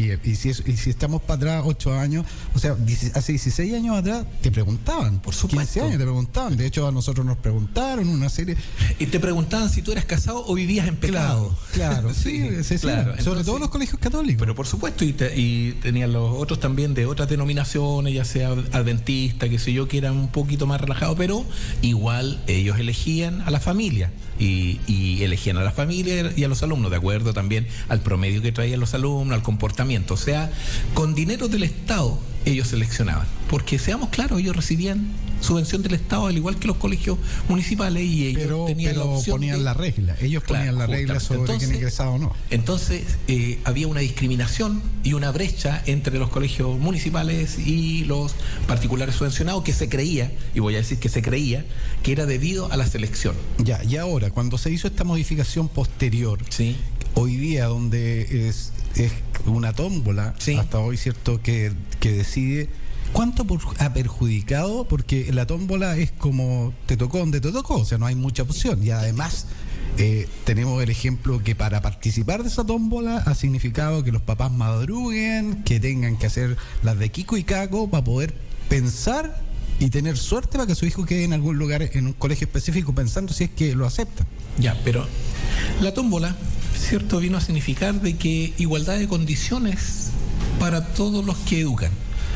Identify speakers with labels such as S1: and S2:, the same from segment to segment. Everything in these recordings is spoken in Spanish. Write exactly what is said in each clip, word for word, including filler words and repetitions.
S1: y, y, si, es, y si estamos para atrás ocho años, o sea, hace dieciséis años atrás te preguntaban,
S2: por supuesto,
S1: quince años te preguntaban, de hecho a nosotros nos preguntaron una serie.
S2: Y te preguntaban si tú eras casado o vivías en pecado.
S1: Claro, claro, sí, sí, sí,
S2: claro.
S1: Sobre
S2: Entonces,
S1: todo los colegios católicos.
S2: Pero por supuesto, y, te, y tenían los otros también de otras denominaciones, ya sea adventista, qué sé yo, que eran un poquito más relajados, pero igual ellos elegían a la familia. Y, y elegían a la familia y a los alumnos, de acuerdo también al promedio que traían los alumnos, al comportamiento. O sea, con dinero del Estado ellos seleccionaban. Porque seamos claros, ellos recibían subvención del Estado al igual que los colegios municipales, y ellos
S1: pero,
S2: tenían
S1: pero
S2: la opción
S1: ponían
S2: de,
S1: la regla, ellos ponían claro, la regla sobre
S2: entonces,
S1: quién ingresaba o no.
S2: Entonces eh, había una discriminación y una brecha entre los colegios municipales y los particulares subvencionados, que se creía, y voy a decir que se creía, que era debido a la selección.
S1: Ya, y ahora, cuando se hizo esta modificación posterior,
S2: sí,
S1: hoy día donde es, es una tómbola,
S2: sí,
S1: hasta hoy, cierto, que, que decide cuánto por, ha perjudicado, porque la tómbola es como te tocó donde te tocó, o sea, no hay mucha opción, y además eh, tenemos el ejemplo que para participar de esa tómbola ha significado que los papás madruguen, que tengan que hacer las de Kiko y Caco para poder pensar y tener suerte para que su hijo quede en algún lugar, en un colegio específico, pensando si es que lo aceptan.
S2: Ya, pero la tómbola, cierto, vino a significar de que igualdad de condiciones para todos los que educan.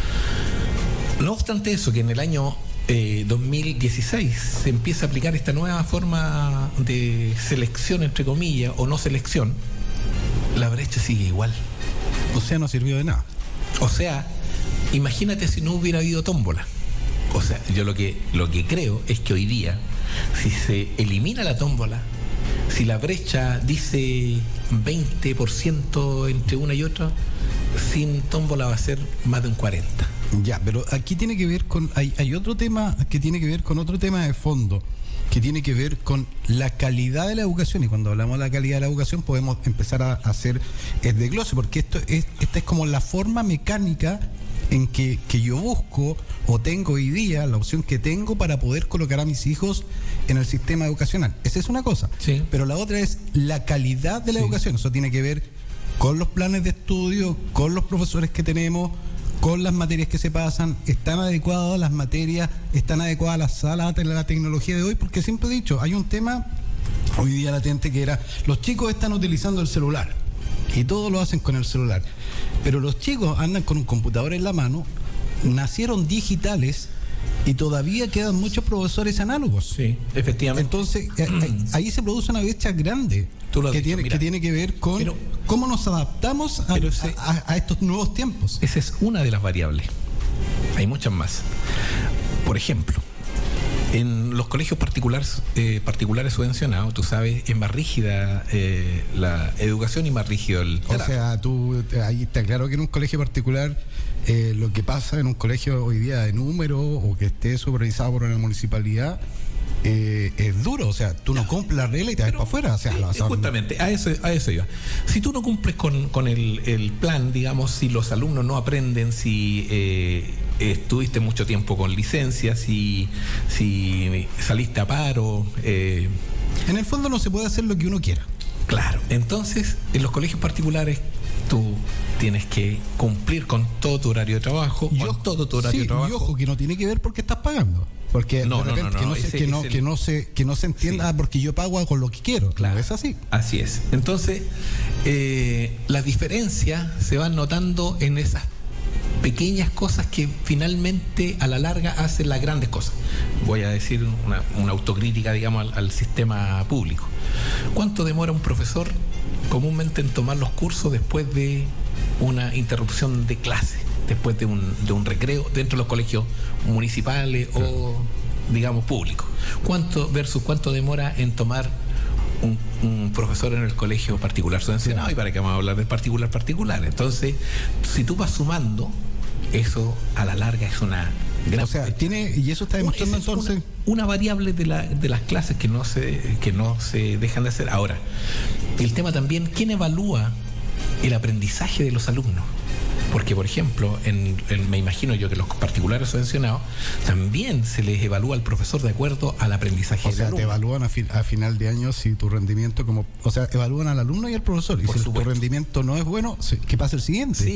S2: No obstante eso, que en el año eh, dos mil dieciséis se empieza a aplicar esta nueva forma de selección, entre comillas, o no selección, la brecha sigue igual.
S1: O sea, no sirvió de nada.
S2: O sea, imagínate si no hubiera habido tómbola. O sea, yo lo que, lo que creo es que hoy día, si se elimina la tómbola, si la brecha dice veinte por ciento entre una y otra, sin tómbola va a ser más de un cuarenta por ciento.
S1: Ya, pero aquí tiene que ver con, hay, hay otro tema que tiene que ver con otro tema de fondo, que tiene que ver con la calidad de la educación, y cuando hablamos de la calidad de la educación podemos empezar a, a hacer el desglose, porque esto es, esta es como la forma mecánica en que, que yo busco o tengo hoy día, la opción que tengo para poder colocar a mis hijos en el sistema educacional. Esa es una cosa,
S2: sí,
S1: pero la otra es la calidad de la sí. educación. Eso tiene que ver con los planes de estudio, con los profesores que tenemos, con las materias que se pasan. ¿Están adecuadas las materias? ¿Están adecuadas las salas de la tecnología de hoy? Porque siempre he dicho, hay un tema hoy día latente que era, los chicos están utilizando el celular y todo lo hacen con el celular, pero los chicos andan con un computador en la mano, nacieron digitales y todavía quedan muchos profesores análogos.
S2: Sí, efectivamente.
S1: Entonces eh, ahí se produce una brecha grande que,
S2: dicho,
S1: tiene, que tiene que ver con pero, cómo nos adaptamos a, ese, a, a estos nuevos tiempos.
S2: Esa es una de las variables. Hay muchas más. Por ejemplo, en los colegios particulares eh, particulares subvencionados, tú sabes, es más rígida eh, la educación y más rígido el
S1: trato. O sea, tú, ahí está claro que en un colegio particular eh, lo que pasa en un colegio hoy día de número o que esté supervisado por una municipalidad eh, es duro, o sea, tú no cumples la regla y te vas para afuera. O sea,
S2: eh,
S1: son...
S2: Justamente, a eso, a eso iba. Si tú no cumples con, con el, el plan, digamos, si los alumnos no aprenden, si... Eh, estuviste mucho tiempo con licencias, si, si saliste a paro. Eh.
S1: En el fondo no se puede hacer lo que uno quiera.
S2: Claro, entonces en los colegios particulares tú tienes que cumplir con todo tu horario de trabajo,
S1: yo,
S2: con todo tu horario
S1: sí,
S2: de trabajo.
S1: Y ojo, que no tiene que ver porque estás pagando. Porque
S2: no,
S1: de repente
S2: no, no, no,
S1: que, no
S2: ese,
S1: se, que, no,
S2: el...
S1: que, no se, que no se entienda sí. ah, porque yo pago con lo que quiero. Claro, no es así.
S2: Así es. Entonces, eh, las diferencias se van notando en esas pequeñas cosas que finalmente a la larga hacen las grandes cosas. Voy a decir una, una autocrítica, digamos, al, al sistema público. ¿Cuánto demora un profesor comúnmente en tomar los cursos después de una interrupción de clase, después de un, de un recreo dentro de los colegios municipales claro. o, digamos, públicos? ¿Cuánto versus cuánto demora en tomar Un, un profesor en el colegio particular subvencionado? Y para qué vamos a hablar de particular particular. Entonces, si tú vas sumando, eso a la larga es una gran...
S1: O sea, tiene, y eso está demostrando es entonces
S2: una, una variable de, la, de las clases que no se que no se dejan de hacer. Ahora, el tema también, ¿quién evalúa el aprendizaje de los alumnos? Porque, por ejemplo, en, en, me imagino yo que los particulares subvencionados también se les evalúa al profesor de acuerdo al aprendizaje
S1: o sea,
S2: del alumno.
S1: Te evalúan a, fi, a final de año si tu rendimiento como... O sea, evalúan al alumno y al profesor. Y por si supuesto. Tu rendimiento no es bueno, ¿qué pasa el siguiente?
S2: Sí.